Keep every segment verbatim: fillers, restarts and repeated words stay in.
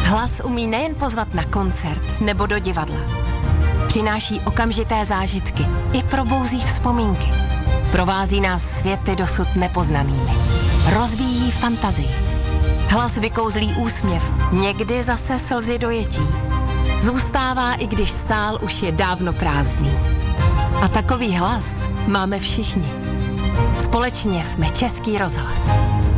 Hlas umí nejen pozvat na koncert nebo do divadla. Přináší okamžité zážitky i probouzí vzpomínky. Provází nás světy dosud nepoznanými. Rozvíjí fantazii. Hlas vykouzlí úsměv, někdy zase slzy dojetí. Zůstává, i když sál už je dávno prázdný. A takový hlas máme všichni. Společně jsme Český rozhlas.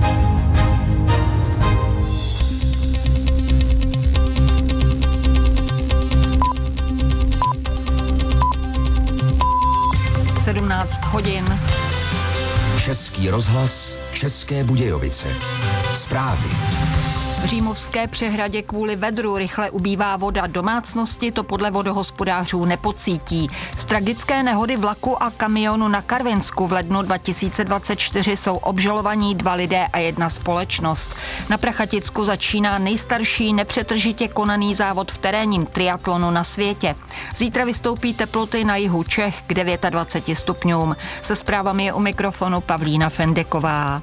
sedmnáct hodin. Český rozhlas, České Budějovice. Zprávy. V Římovské přehradě kvůli vedru rychle ubývá voda. Domácnosti to podle vodohospodářů nepocítí. Z tragické nehody vlaku a kamionu na Karvinsku v lednu dva tisíce dvacet čtyři jsou obžalovaní dva lidé a jedna společnost. Na Prachaticku začíná nejstarší nepřetržitě konaný závod v terénním triatlonu na světě. Zítra vystoupí teploty na jihu Čech k dvaceti devíti stupňům. Se zprávami je u mikrofonu Pavlína Fendeková.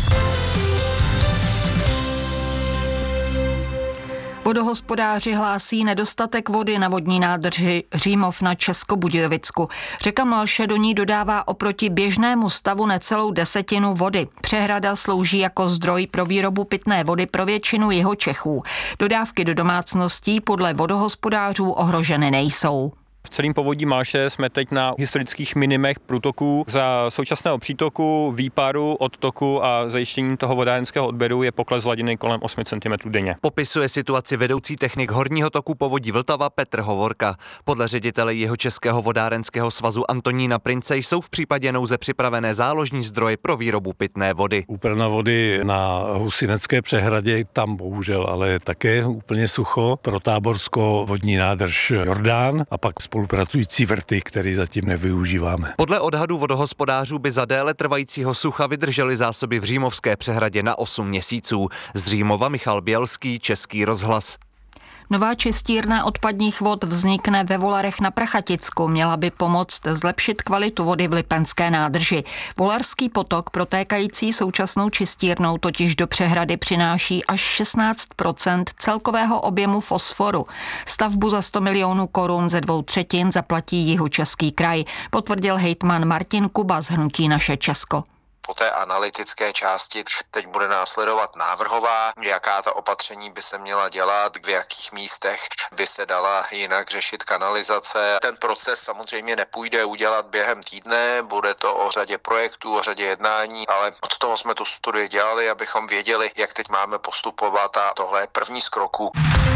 Vodohospodáři hlásí nedostatek vody na vodní nádrži Římov na Českobudějovicku. Řeka Mlše do ní dodává oproti běžnému stavu necelou desetinu vody. Přehrada slouží jako zdroj pro výrobu pitné vody pro většinu Jihočechů. Dodávky do domácností podle vodohospodářů ohroženy nejsou. V celém povodí Mlše jsme teď na historických minimech průtoků. Za současného přítoku, výparu, odtoku a zajištění toho vodárenského odběru je pokles hladiny kolem osmi centimetrů denně. Popisuje situaci vedoucí technik horního toku povodí Vltava Petr Hovorka. Podle ředitele Jihočeského vodárenského svazu Antonína Prince jsou v případě nouze připravené záložní zdroje pro výrobu pitné vody. Úprava vody na Husinecké přehradě, tam bohužel ale také úplně sucho. Pro táborsko vodní nádrž Jordán a pak spolupracující vrty, které zatím nevyužíváme. Podle odhadů vodohospodářů by za déle trvajícího sucha vydržely zásoby v Římovské přehradě na osm měsíců. Z Římova Michal Bělský, Český rozhlas. Nová čistírna odpadních vod vznikne ve Volarech na Prachaticku. Měla by pomoct zlepšit kvalitu vody v Lipenské nádrži. Volarský potok, protékající současnou čistírnou, totiž do přehrady přináší až šestnáct procent celkového objemu fosforu. Stavbu za sto milionů korun ze dvou třetin zaplatí Jihočeský kraj, potvrdil hejtman Martin Kuba z hnutí Naše Česko. Po té analytické části teď bude následovat návrhová, jaká ta opatření by se měla dělat, v jakých místech by se dala jinak řešit kanalizace. Ten proces samozřejmě nepůjde udělat během týdne, bude to o řadě projektů, o řadě jednání, ale od toho jsme tu studii dělali, abychom věděli, jak teď máme postupovat a tohle je první z kroků.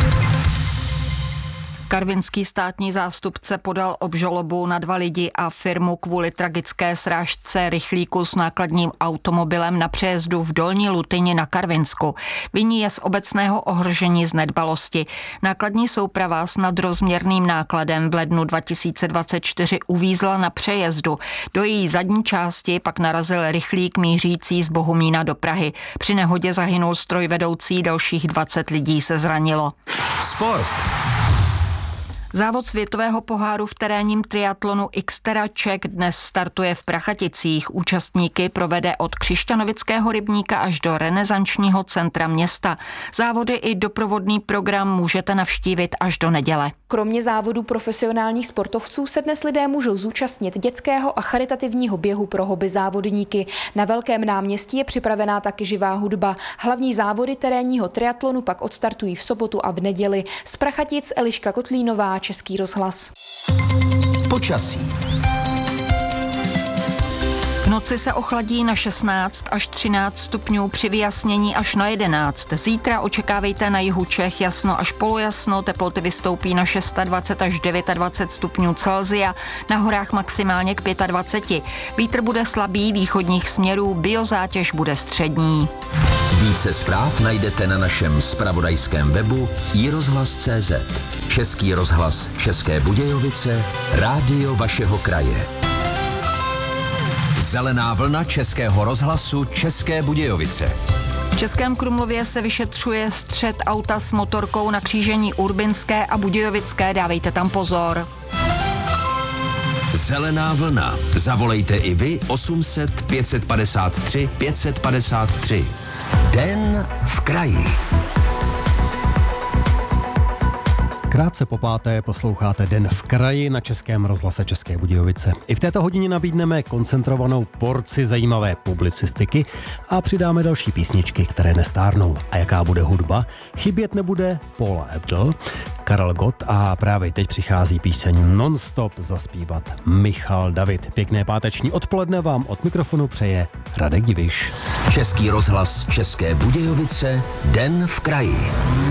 Karvinský státní zástupce podal obžalobu na dva lidi a firmu kvůli tragické srážce rychlíku s nákladním automobilem na přejezdu v Dolní Lutyni na Karvinsku. Viní je z obecného ohrožení z nedbalosti. Nákladní souprava s nadrozměrným nákladem v lednu dva tisíce dvacet čtyři uvízla na přejezdu. Do její zadní části pak narazil rychlík mířící z Bohumína do Prahy. Při nehodě zahynul strojvedoucí, dalších dvacet lidí se zranilo. Sport. Závod světového poháru v terénním triatlonu Xterra Czech dnes startuje v Prachaticích. Účastníky provede od Křišťanovického rybníka až do renesančního centra města. Závody i doprovodný program můžete navštívit až do neděle. Kromě závodu profesionálních sportovců se dnes lidé můžou zúčastnit dětského a charitativního běhu pro hobby závodníky. Na Velkém náměstí je připravená taky živá hudba. Hlavní závody terénního triatlonu pak odstartují v sobotu a v neděli. Z Prachatic Eliška Kotlínová, Český rozhlas. Počasí. V noci se ochladí na šestnáct až třináct stupňů, při vyjasnění až na jedenáct. Zítra očekávejte na jihu Čech jasno až polojasno, teploty vystoupí na dvacet šest až dvacet devět stupňů Celsia, na horách maximálně k dvaceti pěti. Vítr bude slabý, východních směrů, biozátěž bude střední. Více zpráv najdete na našem zpravodajském webu i rozhlas tečka cé zet. Český rozhlas České Budějovice, rádio vašeho kraje. Zelená vlna Českého rozhlasu České Budějovice. V Českém Krumlově se vyšetřuje střet auta s motorkou na křížení Urbinské a Budějovické, dávejte tam pozor. Zelená vlna. Zavolejte i vy osm set pět padesát tři pět padesát tři. Den v kraji. Krátce po páté posloucháte Den v kraji na Českém rozhlase České Budějovice. I v této hodině nabídneme koncentrovanou porci zajímavé publicistiky a přidáme další písničky, které nestárnou. A jaká bude hudba? Chybět nebude Paula Abdul, Karel Gott a právě teď přichází píseň Non-stop zaspívat Michal David. Pěkné páteční odpoledne vám od mikrofonu přeje Radek Diviš. Český rozhlas České Budějovice, Den v kraji.